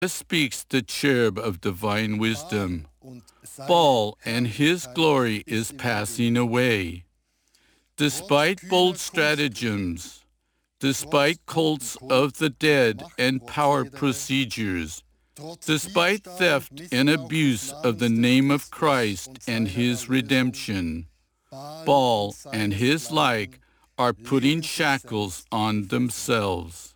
speaks the cherub of divine wisdom. Baal and his glory is passing away. Despite bold stratagems, despite cults of the dead and power procedures, despite theft and abuse of the name of Christ and his redemption, Baal and his like are putting shackles on themselves.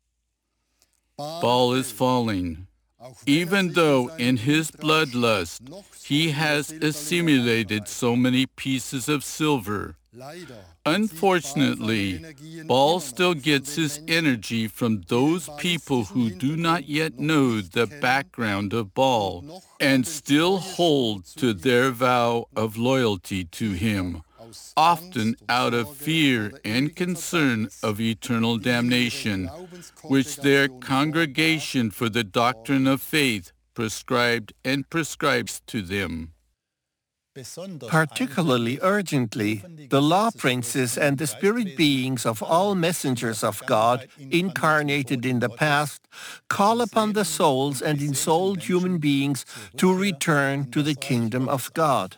Baal is falling, even though in his bloodlust he has assimilated so many pieces of silver. Unfortunately, Baal still gets his energy from those people who do not yet know the background of Baal and still hold to their vow of loyalty to him, often out of fear and concern of eternal damnation, which their Congregation for the Doctrine of Faith prescribed and prescribes to them. Particularly urgently, the law princes and the spirit beings of all messengers of God incarnated in the past call upon the souls and ensouled human beings to return to the kingdom of God.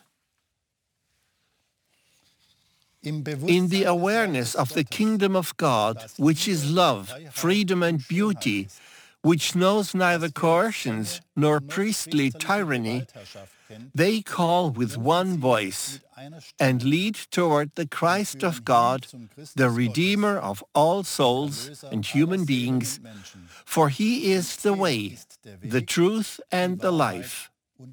In the awareness of the kingdom of God, which is love, freedom and beauty, which knows neither coercions nor priestly tyranny, they call with one voice and lead toward the Christ of God, the Redeemer of all souls and human beings, for he is the way, the truth and the life.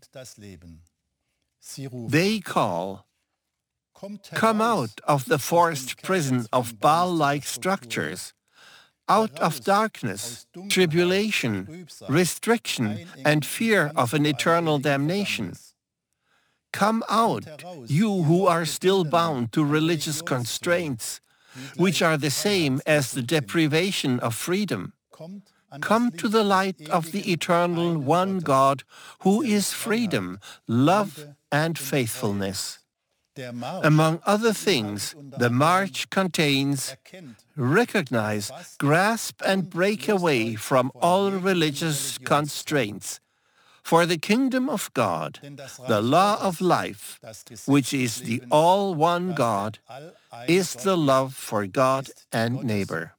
They call, "Come out of the forced prison of Baal-like structures, out of darkness, tribulation, restriction, and fear of an eternal damnation. Come out, you who are still bound to religious constraints, which are the same as the deprivation of freedom. Come to the light of the eternal one God, who is freedom, love, and faithfulness." Among other things, the march contains recognize, grasp, and break away from all religious constraints. For the kingdom of God, the law of life, which is the all-one God, is the love for God and neighbor.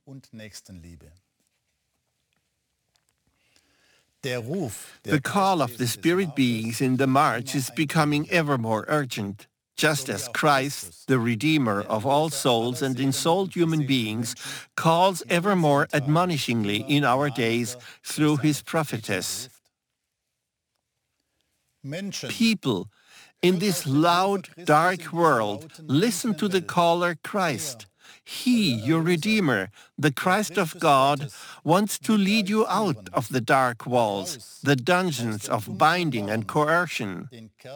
The call of the spirit beings in the march is becoming ever more urgent. Just as Christ, the Redeemer of all souls and ensouled human beings, calls ever more admonishingly in our days through his prophetess. People in this loud, dark world, listen to the caller Christ. He, your Redeemer, the Christ of God, wants to lead you out of the dark walls, the dungeons of binding and coercion.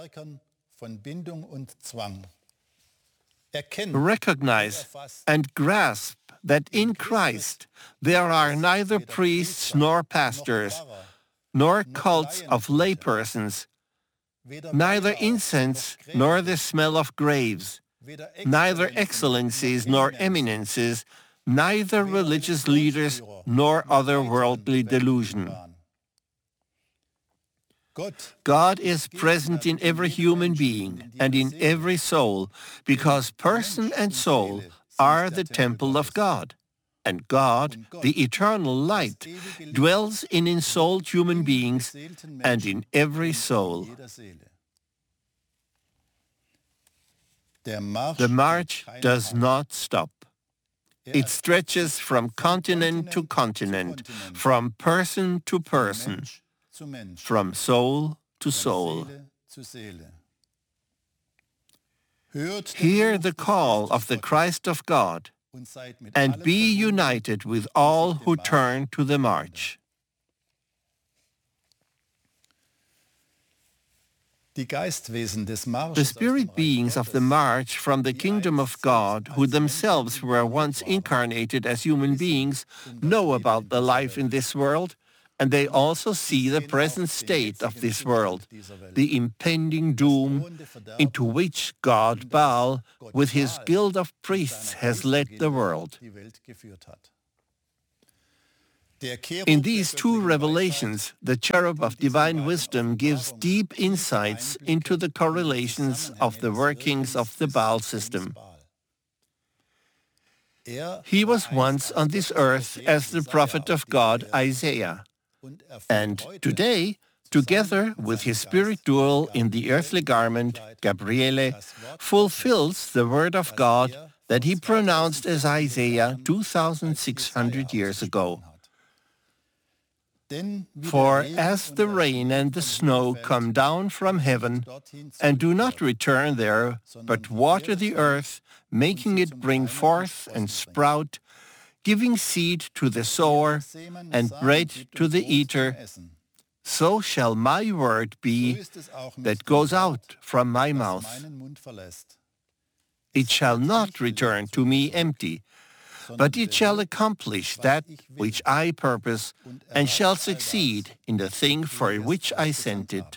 Recognize and grasp that in Christ there are neither priests nor pastors, nor cults of laypersons, neither incense nor the smell of graves, neither excellencies nor eminences, neither religious leaders nor otherworldly delusion. God is present in every human being and in every soul, because person and soul are the temple of God. And God, the eternal light, dwells in ensouled human beings and in every soul. The march does not stop. It stretches from continent to continent, from person to person, from soul to soul. Hear the call of the Christ of God, and be united with all who turn to the march. The spirit beings of the march from the kingdom of God, who themselves were once incarnated as human beings, know about the life in this world, and they also see the present state of this world, the impending doom into which God Baal, with his guild of priests, has led the world. In these two revelations, the cherub of divine wisdom gives deep insights into the correlations of the workings of the Baal system. He was once on this earth as the prophet of God, Isaiah, and today, together with his spirit dual in the earthly garment, Gabriele, fulfills the word of God that he pronounced as Isaiah 2,600 years ago. For as the rain and the snow come down from heaven and do not return there, but water the earth, making it bring forth and sprout, giving seed to the sower and bread to the eater, so shall my word be that goes out from my mouth. It shall not return to me empty, but it shall accomplish that which I purpose, and shall succeed in the thing for which I sent it.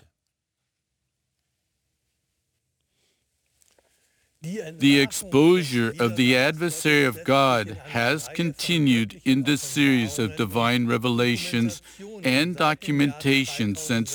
The exposure of the adversary of God has continued in this series of divine revelations and documentation since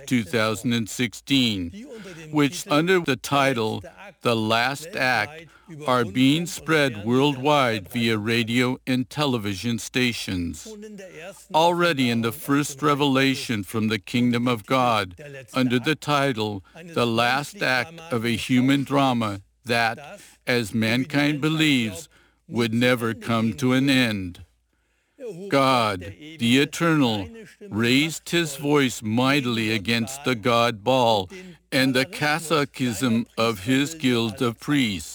2016, which under the title, The Last Act, are being spread worldwide via radio and television stations. Already in the first revelation from the kingdom of God, under the title, The Last Act of a Human Drama, that, as mankind believes, would never come to an end. God, the Eternal, raised his voice mightily against the god Baal and the catechism of his guild of priests.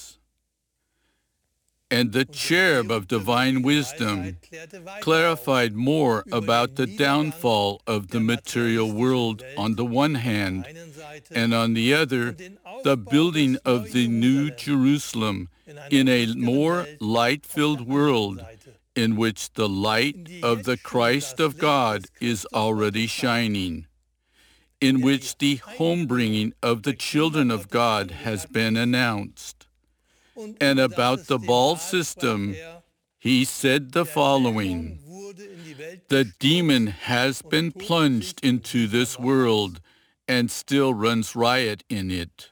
And the cherub of divine wisdom clarified more about the downfall of the material world on the one hand, and on the other, the building of the New Jerusalem in a more light-filled world, in which the light of the Christ of God is already shining, in which the home-bringing of the children of God has been announced. And about the Baal system, he said the following: the demon has been plunged into this world and still runs riot in it.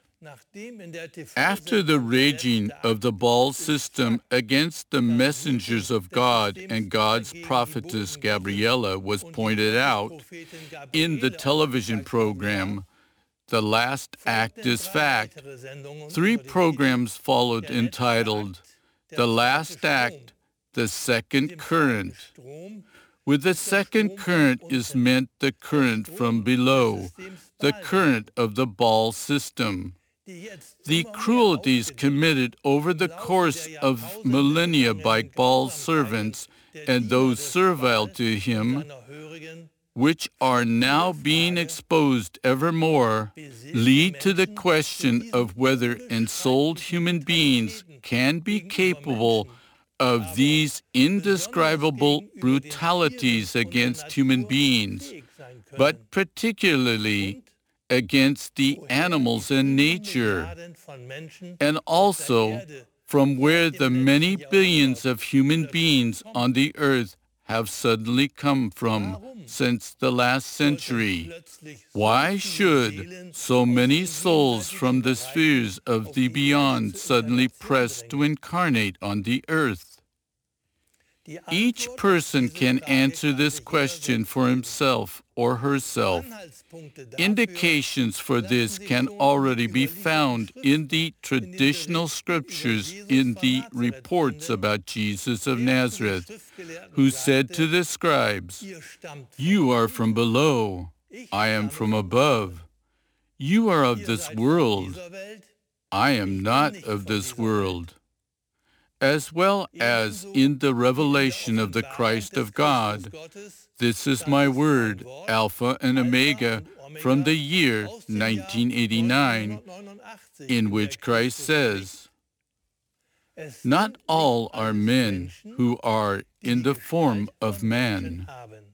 After the raging of the Baal system against the messengers of God and God's prophetess Gabriela was pointed out in the television program, The Last Act is Fact, 3 programs followed entitled The Last Act, The Second Current. With the second current is meant the current from below, the current of the Baal system. The cruelties committed over the course of millennia by Baal's servants and those servile to him, which are now being exposed evermore, lead to the question of whether ensouled human beings can be capable of these indescribable brutalities against human beings, but particularly against the animals in nature, and also from where the many billions of human beings on the earth have suddenly come from since the last century. Why should so many souls from the spheres of the beyond suddenly press to incarnate on the earth? Each person can answer this question for himself or herself. Indications for this can already be found in the traditional scriptures in the reports about Jesus of Nazareth, who said to the scribes, "You are from below, I am from above. You are of this world, I am not of this world." As well as in the revelation of the Christ of God, "This is my word, Alpha and Omega," from the year 1989, in which Christ says, "Not all are men who are in the form of man."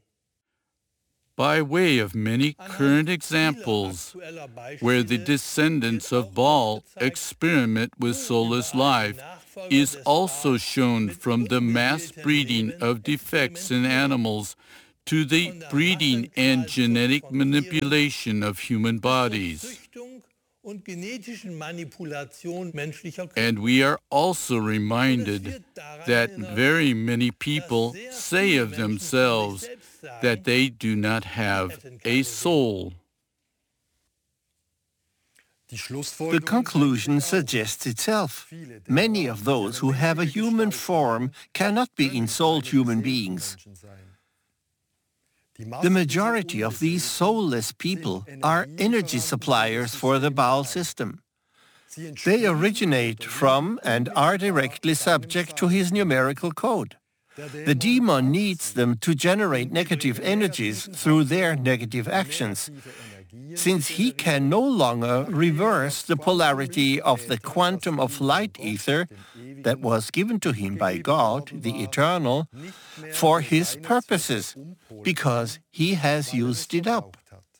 By way of many current examples where the descendants of Baal experiment with soulless life is also shown from the mass breeding of defects in animals to the breeding and genetic manipulation of human bodies. And we are also reminded that very many people say of themselves that they do not have a soul. The conclusion suggests itself. Many of those who have a human form cannot be ensouled human beings. The majority of these soulless people are energy suppliers for the Baal system. They originate from and are directly subject to his numerical code. The demon needs them to generate negative energies through their negative actions, since he can no longer reverse the polarity of the quantum of light ether that was given to him by God, the Eternal, for his purposes, because he has used it up.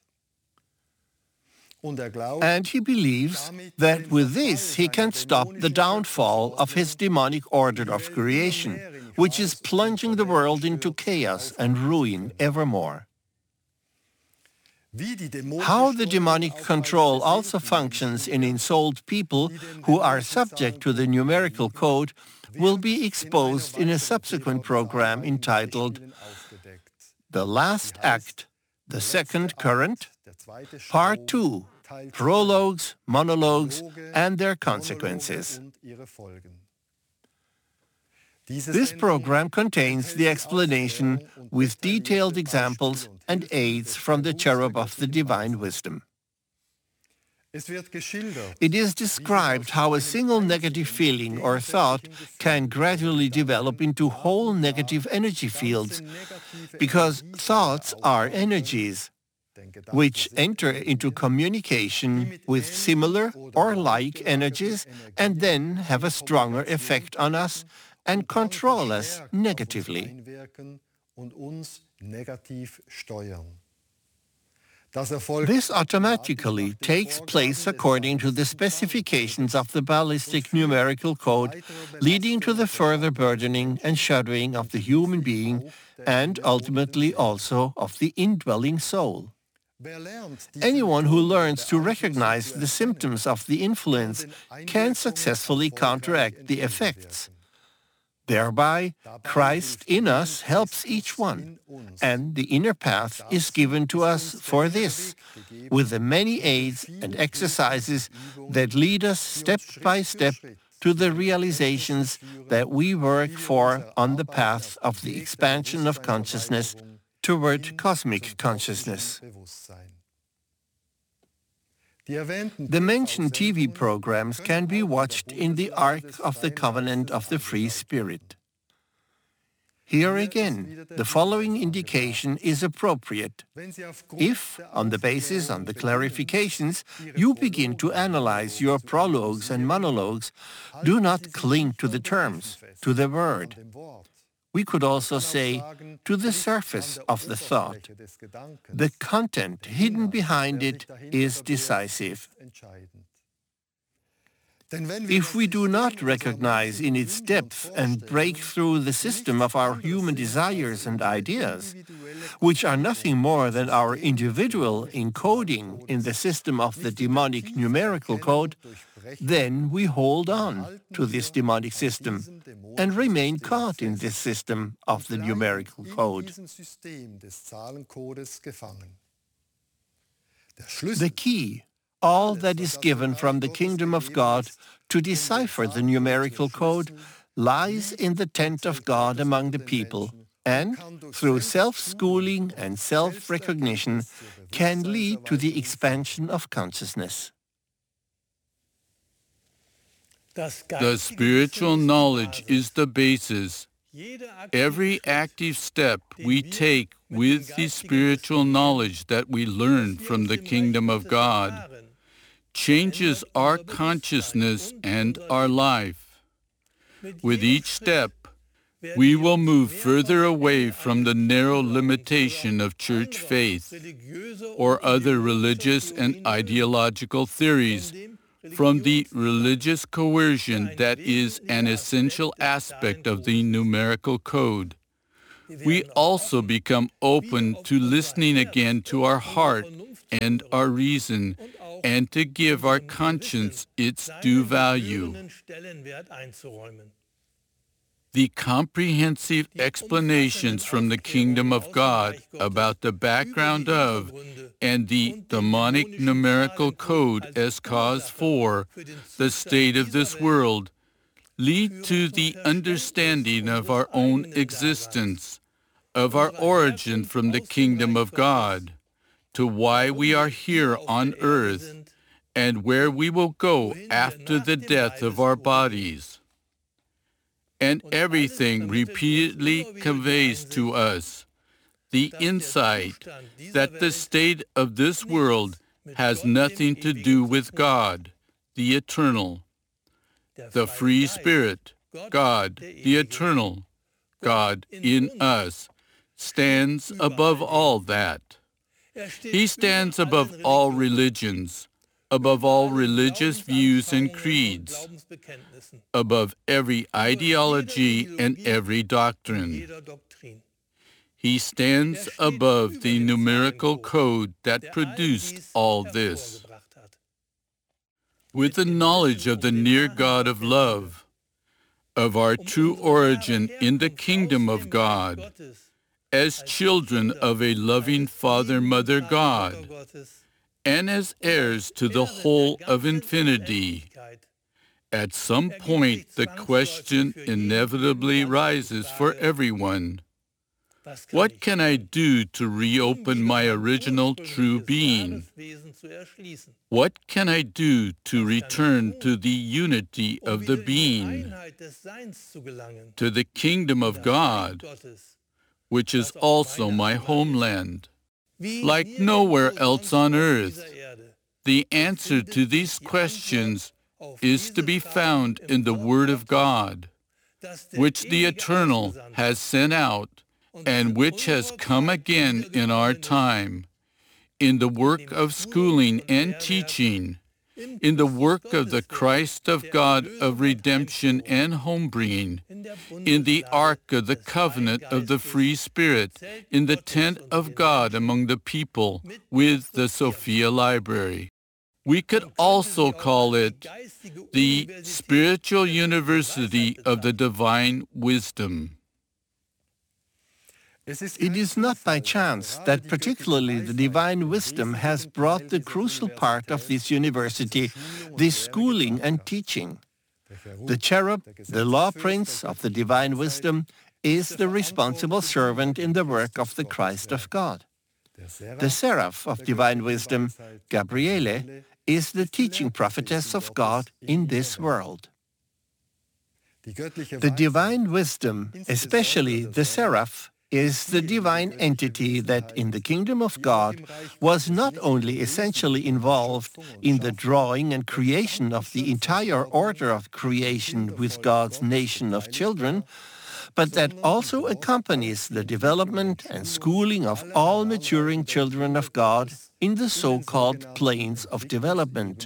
And he believes that with this he can stop the downfall of his demonic order of creation, which is plunging the world into chaos and ruin evermore. How the demonic control also functions in ensouled people who are subject to the numerical code will be exposed in a subsequent program entitled The Last Act, the Second Current, Part 2, Prologues, Monologues, and Their Consequences. This program contains the explanation with detailed examples and aids from the cherub of the divine wisdom. It is described how a single negative feeling or thought can gradually develop into whole negative energy fields, because thoughts are energies which enter into communication with similar or like energies and then have a stronger effect on us and control us negatively. This automatically takes place according to the specifications of the ballistic numerical code, leading to the further burdening and shuddering of the human being and ultimately also of the indwelling soul. Anyone who learns to recognize the symptoms of the influence can successfully counteract the effects. Thereby, Christ in us helps each one, and the inner path is given to us for this, with the many aids and exercises that lead us step by step to the realizations that we work for on the path of the expansion of consciousness toward cosmic consciousness. The mentioned TV programs can be watched in the Ark of the Covenant of the Free Spirit. Here again, the following indication is appropriate. If, on the basis of the clarifications, you begin to analyze your prologues and monologues, do not cling to the terms, to the word. We could also say, to the surface of the thought. The content hidden behind it is decisive. If we do not recognize in its depth and break through the system of our human desires and ideas, which are nothing more than our individual encoding in the system of the demonic numerical code, then we hold on to this demonic system and remain caught in this system of the numerical code. The key, all that is given from the kingdom of God to decipher the numerical code, lies in the tent of God among the people, and, through self-schooling and self-recognition, can lead to the expansion of consciousness. The spiritual knowledge is the basis. Every active step we take with the spiritual knowledge that we learn from the kingdom of God changes our consciousness and our life. With each step, we will move further away from the narrow limitation of church faith or other religious and ideological theories, from the religious coercion that is an essential aspect of the numerical code. we also become open to listening again to our heart and our reason, and to give our conscience its due value. The comprehensive explanations from the kingdom of God about the background of and the demonic numerical code as cause for the state of this world lead to the understanding of our own existence, of our origin from the kingdom of God, to why we are here on earth, and where we will go after the death of our bodies. And everything repeatedly conveys to us the insight that the state of this world has nothing to do with God, the eternal, the free spirit, God, the eternal, God in us, stands above all that. He stands above all religions, above all religious views and creeds, above every ideology and every doctrine. He stands above the numerical code that produced all this. With the knowledge of the near God of love, of our true origin in the kingdom of God, as children of a loving Father, Mother God, and as heirs to the whole of infinity, at some point the question inevitably rises for everyone: what can I do to reopen my original true being? What can I do to return to the unity of the being, to the kingdom of God, which is also my homeland? Like nowhere else on earth, the answer to these questions is to be found in the Word of God, which the Eternal has sent out and which has come again in our time, in the work of schooling and teaching, in the work of the Christ of God of redemption and homebringing, in the ark of the covenant of the free spirit, in the tent of God among the people, with the Sophia Library. We could also call it the spiritual university of the divine wisdom. It is not by chance that particularly the divine wisdom has brought the crucial part of this university, this schooling and teaching. The cherub, the law prince of the divine wisdom, is the responsible servant in the work of the Christ of God. The seraph of divine wisdom, Gabriele, is the teaching prophetess of God in this world. The divine wisdom, especially the seraph, is the divine entity that in the kingdom of God was not only essentially involved in the drawing and creation of the entire order of creation with God's nation of children, but that also accompanies the development and schooling of all maturing children of God in the so-called planes of development.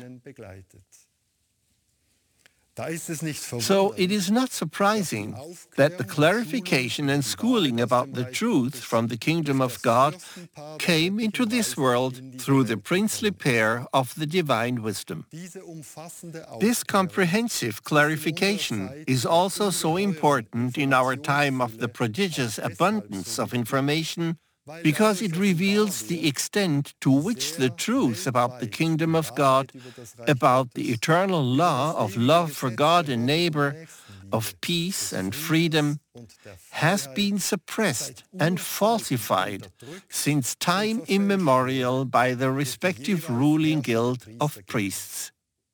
So it is not surprising that the clarification and schooling about the truth from the kingdom of God came into this world through the princely pair of the divine wisdom. This comprehensive clarification is also so important in our time of the prodigious abundance of information, because it reveals the extent to which the truth about the kingdom of God, about the eternal law of love for God and neighbor, of peace and freedom, has been suppressed and falsified since time immemorial by the respective ruling guild of priests.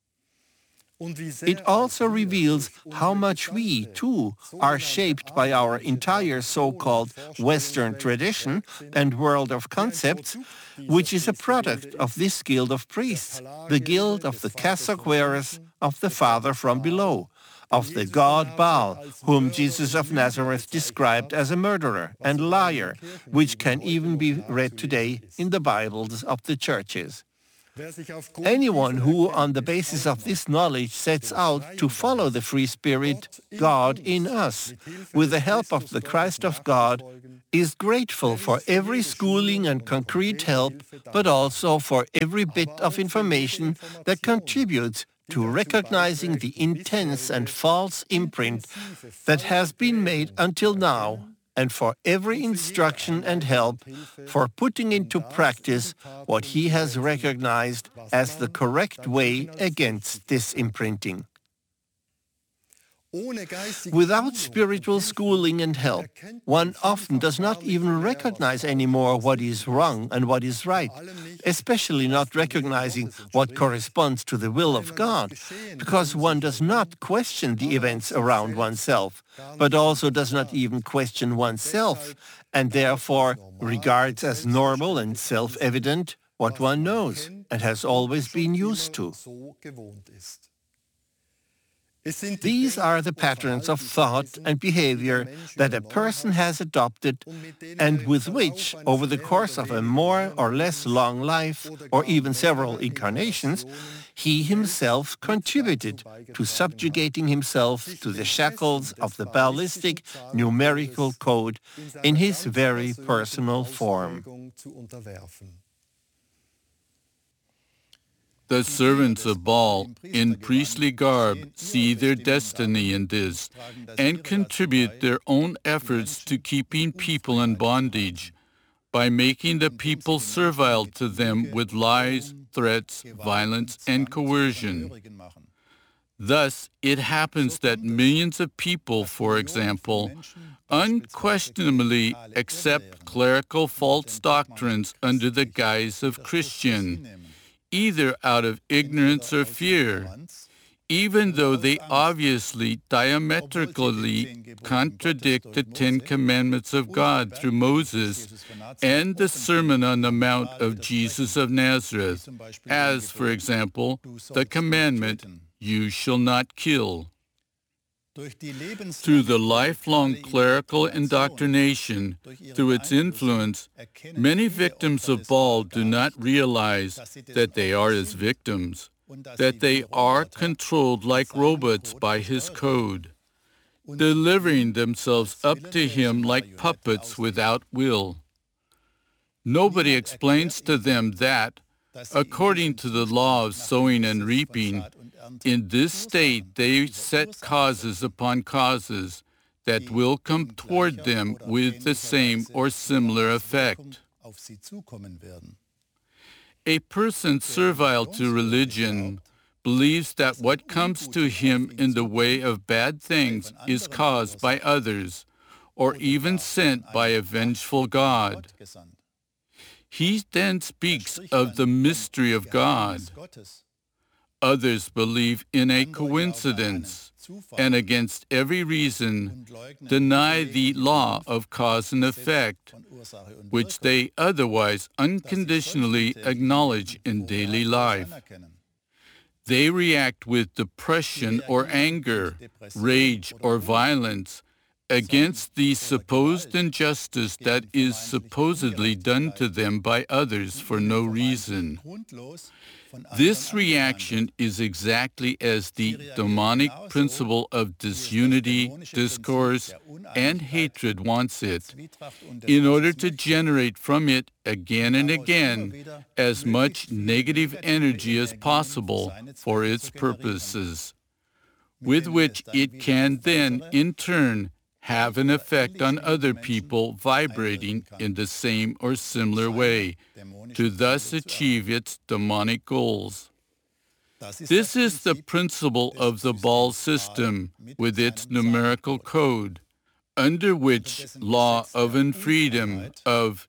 It also reveals how much we, too, are shaped by our entire so-called Western tradition and world of concepts, which is a product of this guild of priests, the guild of the cassock wearers of the Father from below, of the god Baal, whom Jesus of Nazareth described as a murderer and liar, which can even be read today in the Bibles of the churches. Anyone who, on the basis of this knowledge, sets out to follow the free spirit, God in us, with the help of the Christ of God, is grateful for every schooling and concrete help, but also for every bit of information that contributes to recognizing the intense and false imprint that has been made until now, and for every instruction and help for putting into practice what he has recognized as the correct way against this imprinting. Without spiritual schooling and help, one often does not even recognize anymore what is wrong and what is right, especially not recognizing what corresponds to the will of God, because one does not question the events around oneself, but also does not even question oneself, and therefore regards as normal and self-evident what one knows and has always been used to. These are the patterns of thought and behavior that a person has adopted and with which, over the course of a more or less long life, or even several incarnations, he himself contributed to subjugating himself to the shackles of the Baalistic numerical code in his very personal form. The servants of Baal in priestly garb see their destiny in this and contribute their own efforts to keeping people in bondage by making the people servile to them with lies, threats, violence, and coercion. Thus, it happens that millions of people, for example, unquestionably accept clerical false doctrines under the guise of Christian, either out of ignorance or fear, even though they obviously diametrically contradict the Ten Commandments of God through Moses and the Sermon on the Mount of Jesus of Nazareth, as, for example, the commandment, "You shall not kill." Through the lifelong clerical indoctrination, through its influence, many victims of Baal do not realize that they are his victims, that they are controlled like robots by his code, delivering themselves up to him like puppets without will. Nobody explains to them that, according to the law of sowing and reaping, in this state they set causes upon causes that will come toward them with the same or similar effect. A person servile to religion believes that what comes to him in the way of bad things is caused by others, or even sent by a vengeful God. He then speaks of the mystery of God. Others believe in a coincidence, and against every reason deny the law of cause and effect, which they otherwise unconditionally acknowledge in daily life. They react with depression or anger, rage or violence against the supposed injustice that is supposedly done to them by others for no reason. This reaction is exactly as the demonic principle of disunity, discourse, and hatred wants it, in order to generate from it again and again as much negative energy as possible for its purposes, with which it can then, in turn, have an effect on other people vibrating in the same or similar way, to thus achieve its demonic goals. This is the principle of the Baal system with its numerical code, under which law of freedom of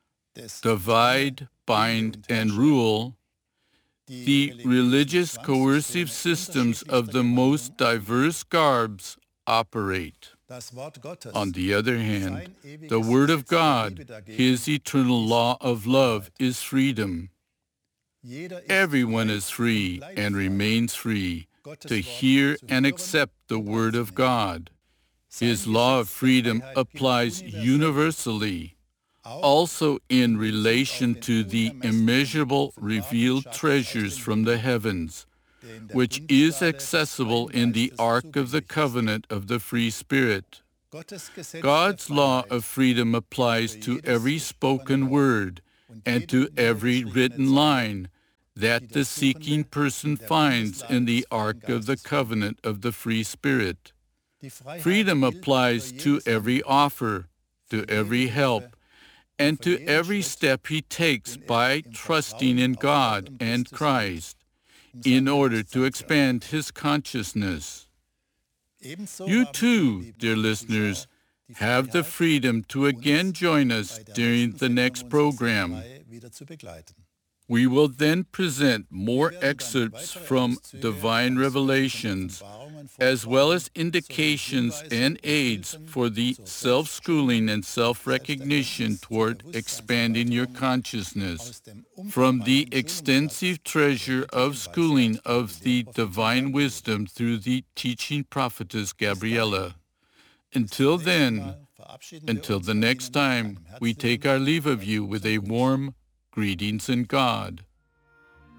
divide, bind, and rule, the religious coercive systems of the most diverse garbs operate. On the other hand, the Word of God, His eternal law of love, is freedom. Everyone is free and remains free to hear and accept the Word of God. His law of freedom applies universally, also in relation to the immeasurable revealed treasures from the heavens, which is accessible in the Ark of the Covenant of the Free Spirit. God's law of freedom applies to every spoken word and to every written line that the seeking person finds in the Ark of the Covenant of the Free Spirit. Freedom applies to every offer, to every help, and to every step he takes by trusting in God and Christ in order to expand his consciousness. You too, dear listeners, have the freedom to again join us during the next program. We will then present more excerpts from divine revelations, as well as indications and aids for the self-schooling and self-recognition toward expanding your consciousness from the extensive treasure of schooling of the divine wisdom through the teaching prophetess Gabriella. Until then, until the next time, we take our leave of you with a warm greetings in God.